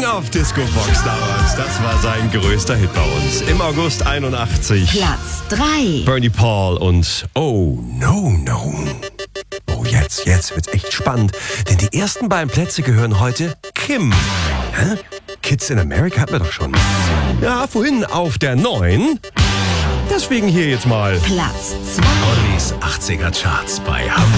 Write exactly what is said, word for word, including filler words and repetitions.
King of Disco Fox damals. Das war sein größter Hit bei uns. Im August einundachtzig. Platz drei. Bernie Paul und Oh No No. Oh, jetzt, jetzt wird's echt spannend. Denn die ersten beiden Plätze gehören heute Kim. Hä? Kids in America hatten wir doch schon. Ja, vorhin auf der neun. Deswegen hier jetzt mal Platz zwei. Ollis achtziger Charts bei Hamburg.